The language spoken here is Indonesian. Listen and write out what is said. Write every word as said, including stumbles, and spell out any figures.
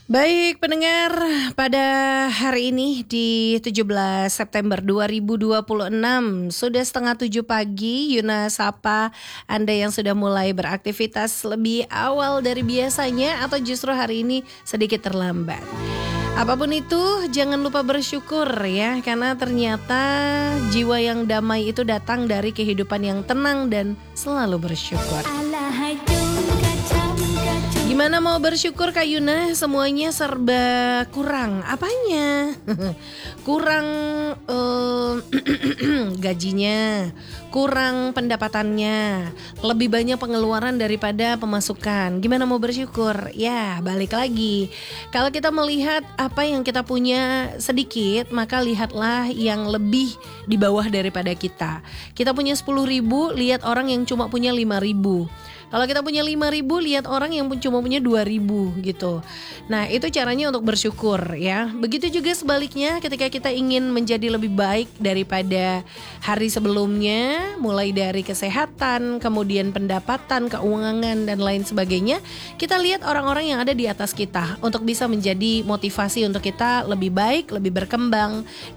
Baik pendengar, pada hari ini di tujuh belas September dua ribu dua puluh enam sudah setengah tujuh pagi. Yuna sapa Anda yang sudah mulai beraktivitas lebih awal dari biasanya atau justru hari ini sedikit terlambat. Apapun itu jangan lupa bersyukur ya, karena ternyata jiwa yang damai itu datang dari kehidupan yang tenang dan selalu bersyukur. Gimana mau bersyukur Kak Yuna? Semuanya serba kurang. Apanya? Kurang uh, gajinya, kurang pendapatannya, lebih banyak pengeluaran daripada pemasukan. Gimana mau bersyukur? Ya balik lagi, kalau kita melihat apa yang kita punya sedikit, maka lihatlah yang lebih di bawah daripada kita. Kita punya sepuluh ribu, lihat orang yang cuma punya lima ribu. Kalau kita punya lima ribu, lihat orang yang cuma punya dua ribu gitu. Nah itu caranya untuk bersyukur ya. Begitu juga sebaliknya, ketika kita ingin menjadi lebih baik daripada hari sebelumnya, mulai dari kesehatan, kemudian pendapatan, keuangan dan lain sebagainya, kita lihat orang-orang yang ada di atas kita untuk bisa menjadi motivasi untuk kita lebih baik, lebih berkembang